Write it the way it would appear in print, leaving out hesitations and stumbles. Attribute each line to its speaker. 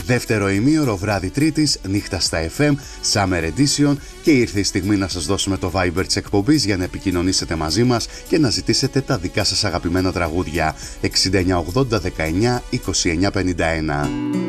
Speaker 1: Δεύτερο ημίωρο βράδυ Τρίτης, νύχτα στα FM, Summer Edition, και ήρθε η στιγμή να σας δώσουμε το Viber της εκπομπής για να επικοινωνήσετε μαζί μας και να ζητήσετε τα δικά σας αγαπημένα τραγούδια. 6980 19 29 51.